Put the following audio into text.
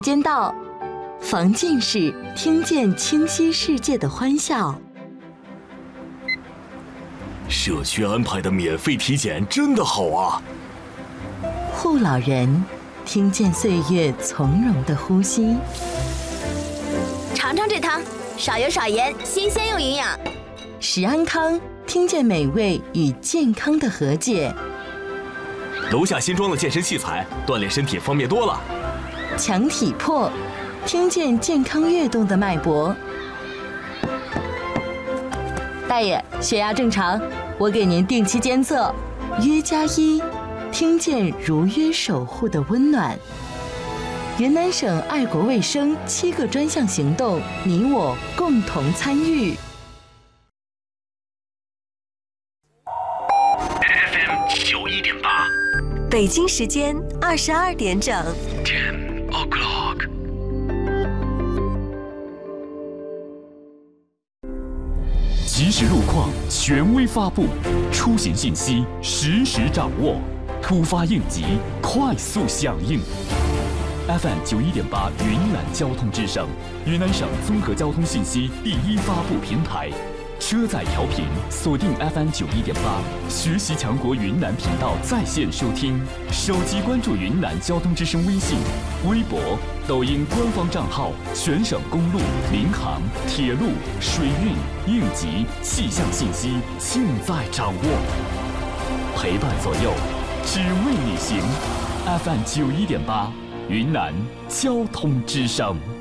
间到，防近视，听见清晰世界的欢笑。 社区安排的免费体检真的好啊！ 护老人，听见岁月从容的呼吸。 尝尝这汤，少油少盐，新鲜又营养。 食安康，听见美味与健康的和解。 楼下新装的健身器材，锻炼身体方便多了。 强体魄，听见健康跃动的脉搏。大爷，血压正常，我给您定期监测。约+1，听见如约守护的温暖。云南省爱国卫生7个专项行动，你我共同参与。 FM 91.8， 北京时间22点整。 10 o'clock。 即时路况权威发布，出行信息实时掌握，突发应急快速响应。FM 91.8云南交通之声，云南省综合交通信息第一发布平台。车载调频锁定 FM 91.8，学习强国云南频道在线收听，手机关注云南交通之声微信、微博、抖音官方账号，全省公路、民航、铁路、水运、应急、气象信息尽在掌握，陪伴左右，只为你行。FM 91.8，云南交通之声。